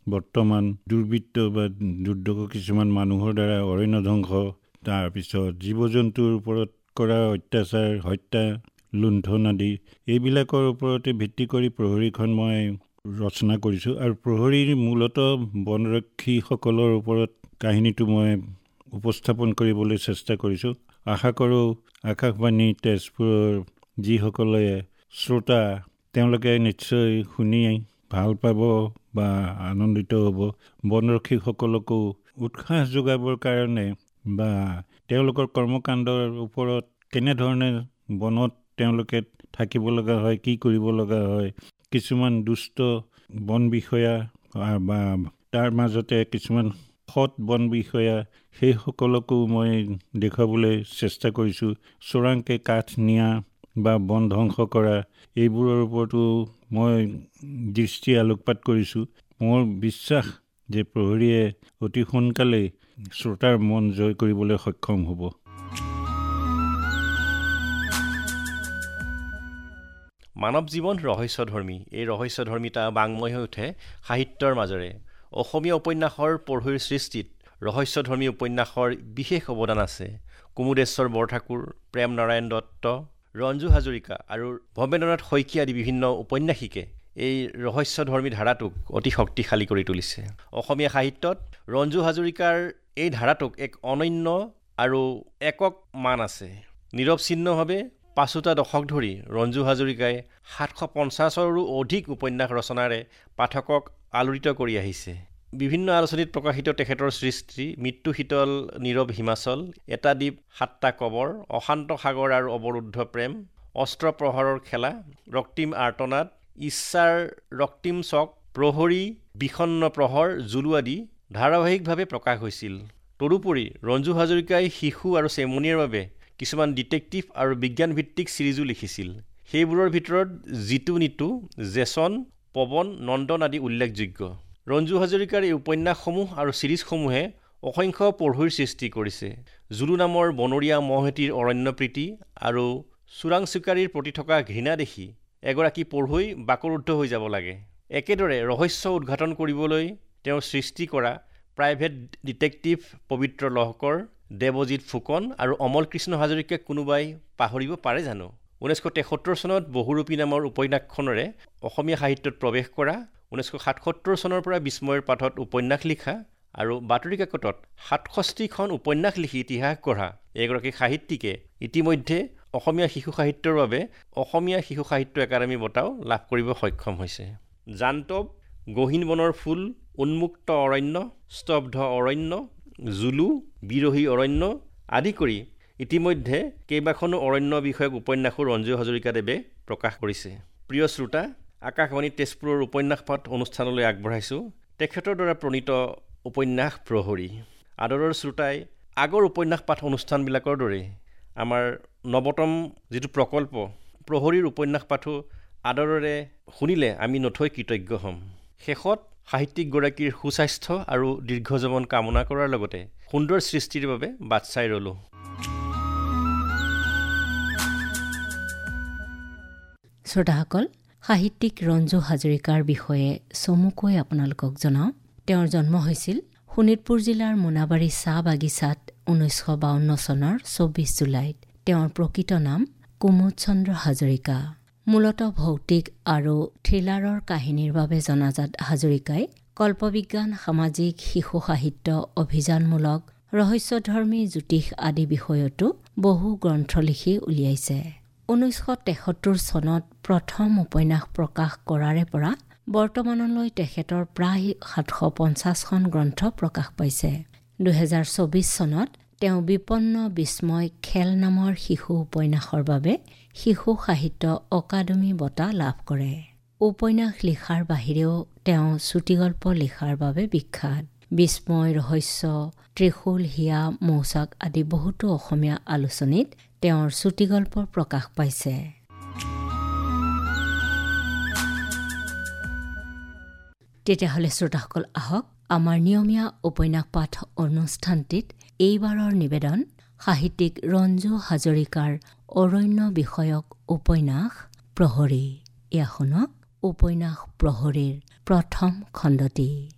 বৰ্তমান দুৰ্বৃত্ত বা দুৰ্যোগ কিছুমান মানুহৰ দ্বাৰা অৰণ্য ধ্বংস, তাৰপিছত জীৱ-জন্তুৰ ওপৰত কৰা অত্যাচাৰ, হত্যা, লুণ্ঠন আদি এইবিলাকৰ ওপৰতে ভিত্তি কৰি প্ৰহৰীখন মই ৰচনা কৰিছোঁ। আৰু প্ৰহৰীৰ মূলতঃ বনৰক্ষীসকলৰ ওপৰত কাহিনীটো মই উপস্থাপন কৰিবলৈ চেষ্টা কৰিছোঁ। আশা কৰোঁ আকাশবাণী তেজপুৰৰ যিসকলে শ্ৰোতা তেওঁলোকে নিশ্চয় শুনি ভাল পাব বা আনন্দিত হ'ব। বনৰক্ষীসকলকো উৎসাহ যোগাবৰ কাৰণে বা তেওঁলোকৰ কৰ্মকাণ্ডৰ ওপৰত কেনেধৰণে বনত তেওঁলোকে থাকিব লগা হয়, কি কৰিব লগা হয়, কিছুমান দুষ্ট বন বিষয়া বা তাৰ মাজতে কিছুমান সৎ বন বিষয়া সেইসকলকো মই দেখুৱাবলৈ চেষ্টা কৰিছোঁ। চোৰাংকে কাঠ নিয়া বা বন ধ্বংস কৰা এইবোৰৰ ওপৰতো মই দৃষ্টি আলোকপাত কৰিছোঁ। মোৰ বিশ্বাস যে প্ৰহৰীয়ে অতি সোনকালেই শ্ৰোতাৰ মন জয় কৰিবলৈ সক্ষম হ'ব। মানৱ জীৱন ৰহস্যধৰ্মী। এই ৰহস্যধৰ্মিতা বাংময় হৈ উঠে সাহিত্যৰ মাজেৰে। অসমীয়া উপন্যাসৰ পঢ়ুৱৈৰ সৃষ্টিত ৰহস্যধৰ্মী উপন্যাসৰ বিশেষ অৱদান আছে। কুমুদেশ্বৰ বৰঠাকুৰ, প্ৰেম নাৰায়ণ দত্ত, ৰঞ্জু হাজৰিকা আৰু ভৱেন্দ্ৰনাথ শইকীয়া আদি বিভিন্ন উপন্যাসিকে এই ৰহস্যধৰ্মী ধাৰাটোক অতি শক্তিশালী কৰি তুলিছে। অসমীয়া সাহিত্যত ৰঞ্জু হাজৰিকাৰ এই ধাৰাটোক এক অনন্য আৰু একক মান আছে। নিৰৱচ্ছিন্নভাৱে ৫টা দশক ধৰি ৰঞ্জু হাজৰিকাই ৭৫০ৰো অধিক উপন্যাস ৰচনাৰে পাঠকক আলোড়িত কৰি আহিছে। বিভিন্ন আলোচনীত প্ৰকাশিত তেখেতৰ সৃষ্টি মৃত্যু শীতল, নীৰৱ হিমাচল, এটা দ্বীপ, ৭টা কবৰ, অশান্ত সাগৰ আৰু অৱৰুদ্ধ প্ৰেম, অস্ত্ৰ প্ৰহৰৰ খেলা, ৰক্তিম আৰ্তনাদ, ইচ্ছাৰ ৰক্তিম চক, প্ৰহৰী, বিষণ্ণ প্ৰহৰ, জুলু আদি ধাৰাবাহিকভাৱে প্ৰকাশ হৈছিল। তদুপৰি ৰঞ্জু হাজৰিকাই শিশু আৰু চেমনীয়াৰ বাবে কিছুমান ডিটেক্টিভ আৰু বিজ্ঞানভিত্তিক চিৰিজো লিখিছিল। সেইবোৰৰ ভিতৰত জিতু নিতু, জেচন, পৱন, নন্দন আদি উল্লেখযোগ্য। ৰঞ্জু হাজৰিকাৰ এই উপন্যাসসমূহ আৰু চিৰিজসমূহে অসংখ্য পঢ়ুৱৈৰ সৃষ্টি কৰিছে। জুলু নামৰ বনৰীয়া মহহেঁতিৰ অৰণ্যপ্ৰীতি আৰু চোৰাং চিকাৰীৰ প্ৰতি থকা ঘৃণা দেখি এগৰাকী পঢ়ুৱৈ বাকৰুদ্ধ হৈ যাব লাগে। একেদৰে ৰহস্য উদ্ঘাটন কৰিবলৈ তেওঁ সৃষ্টি কৰা প্ৰাইভেট ডিটেক্টিভ পবিত্ৰ লহকৰ, দেৱজিৎ ফুকন আৰু অমল কৃষ্ণ হাজৰিকাক কোনোবাই পাহৰিব পাৰে জানো? ১৯৭৩ চনত বহুৰূপী নামৰ উপন্যাসখনেৰে অসমীয়া সাহিত্যত প্ৰৱেশ কৰা, ১৯৭৭ চনৰ পৰা বিস্ময়ৰ পাঠত উপন্যাস লিখা আৰু বাতৰি কাকতত ৬৭খন উপন্যাস লিখি ইতিহাস গঢ়া এগৰাকী সাহিত্যিকে ইতিমধ্যে অসমীয়া শিশু সাহিত্যৰ বাবে অসমীয়া শিশু সাহিত্য একাডেমী বঁটাও লাভ কৰিব সক্ষম হৈছে। জান্তৱ, গহীন বনৰ ফুল, উন্মুক্ত অৰণ্য, স্তব্ধ অৰণ্য, জুলু, বিৰহী অৰণ্য আদি কৰি ইতিমধ্যে কেইবাখনো অৰণ্য বিষয়ক উপন্যাসো ৰঞ্জু হাজৰিকাদেৱে প্ৰকাশ কৰিছে। প্ৰিয় শ্ৰোতা, আকাশবাণী তেজপুৰৰ উপন্যাস পাঠ অনুষ্ঠানলৈ আগবঢ়াইছোঁ তেখেতৰ দ্বাৰা প্ৰণীত উপন্যাস প্ৰহৰী। আদৰৰ শ্ৰোতাই, আগৰ উপন্যাস পাঠ অনুষ্ঠানবিলাকৰ দৰে আমাৰ নৱতম যিটো প্ৰকল্প প্ৰহৰীৰ উপন্যাস পাঠো আদৰেৰে শুনিলে আমি নথৈ কৃতজ্ঞ হ'ম। শেষত সাহিত্যিকগৰাকীৰ সুস্বাস্থ্য আৰু দীৰ্ঘজীৱন কামনা কৰাৰ লগতে সুন্দৰ সৃষ্টিৰ বাবে বাট চাই ৰ'লোঁ। শ্ৰোতাসকল, সাহিত্যিক ৰঞ্জু হাজৰিকাৰ বিষয়ে চমুকৈ আপোনালোকক জনাওঁ। তেওঁৰ জন্ম হৈছিল শোণিতপুৰ জিলাৰ মোনাবাৰী চাহ বাগিচাত ১৯৫২ চনৰ ২৪ জুলাইত। তেওঁৰ প্ৰকৃত নাম কুমুদ চন্দ্ৰ হাজৰিকা। মূলতঃ ভৌতিক আৰু থ্ৰিলাৰৰ কাহিনীৰ বাবে জনাজাত হাজৰিকাই কল্পবিজ্ঞান, সামাজিক, শিশু সাহিত্য, অভিযানমূলক, ৰহস্যধৰ্মী, জ্যোতিষ আদি বিষয়তো বহু গ্ৰন্থ লিখি উলিয়াইছে। ১৯৭৩ চনত প্ৰথম উপন্যাস প্ৰকাশ কৰাৰে পৰা বৰ্তমানলৈ তেখেতৰ প্ৰায় ৭৫০খন গ্ৰন্থ প্ৰকাশ পাইছে। ২০২৪ চনত তেওঁ বিপন্ন বিস্ময় খেল নামৰ শিশু উপন্যাসৰ বাবে শিশু সাহিত্য অকাডেমী বঁটা লাভ কৰে। উপন্যাস লিখাৰ বাহিৰেও তেওঁ চুটিগল্প লিখাৰ বাবে বিখ্যাত। বিস্ময়, ৰহস্য, ত্ৰিশূল, হিয়া, মৌচাক আদি বহুতো অসমীয়া আলোচনীত তেওঁৰ চুটিগল্প প্ৰকাশ পাইছে। তেতিয়াহ'লে শ্ৰোতাসকল, আহক আমাৰ নিয়মীয়া উপন্যাস পাঠ অনুষ্ঠানটিত এইবাৰৰ নিবেদন সাহিত্যিক ৰঞ্জু হাজৰিকাৰ অৰণ্য বিষয়ক উপন্যাস প্ৰহৰী। এয়া শুনক উপন্যাস প্ৰহৰীৰ প্ৰথম খণ্ডটি।